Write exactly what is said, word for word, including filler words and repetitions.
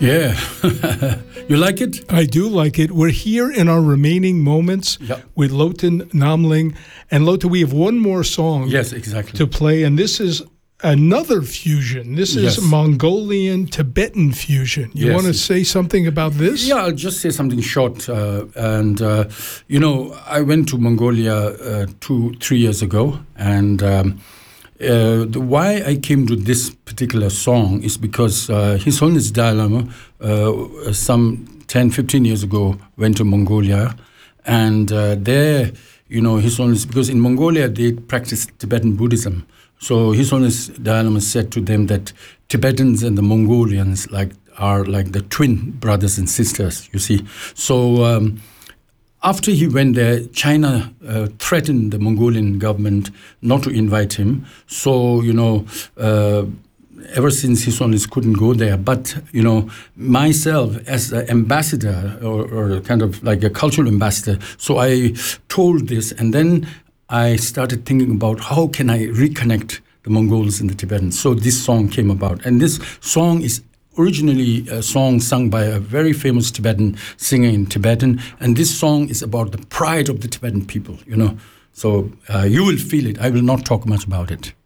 Yeah. You like it? I do like it. We're here in our remaining moments Yep. with Lotan Namling. And Lotan, we have one more song Yes, exactly. to play, and this is another fusion. This is Yes. Mongolian Tibetan fusion. You Yes. want to say something about this? Yeah, I'll just say something short. Uh, and, uh, you know, I went to Mongolia uh, two, three years ago. And um, uh, the, why I came to this particular song is because uh, His Holiness Dalai Lama, uh, some ten, fifteen years ago, went to Mongolia. And uh, there, you know, His Holiness, because in Mongolia they practice Tibetan Buddhism. So His Holiness Dalai Lama said to them that Tibetans and the Mongolians like are like the twin brothers and sisters, you see. So um, after he went there, China uh, threatened the Mongolian government not to invite him. So, you know, uh, ever since His Holiness couldn't go there. But, you know, myself as an ambassador or, or kind of like a cultural ambassador, so I told this, and then I started thinking about how can I reconnect the Mongols and the Tibetans. So this song came about. And this song is originally a song sung by a very famous Tibetan singer in Tibetan. And this song is about the pride of the Tibetan people, you know. So uh, you will feel it. I will not talk much about it.